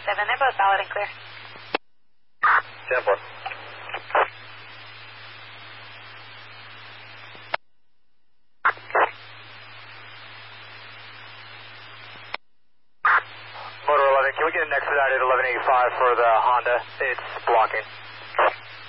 They're both valid and clear. 10-4. Motor 11, can we get an expedited 1185 for the Honda? It's blocking.